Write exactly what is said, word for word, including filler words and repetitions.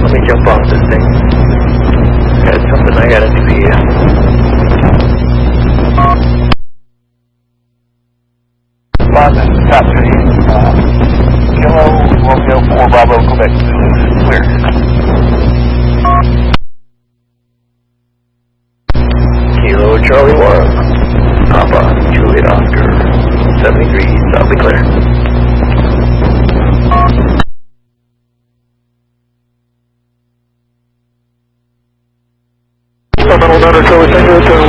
let me jump off this thing. Got something I gotta do here. London, top three. Uh, Kilo, Romeo four, Bravo, Quebec, clear. Kilo, Charlie one, Papa, Juliet, Oscar, seventy-three, South clear. Fundamental Nutter, Charlie, Tango,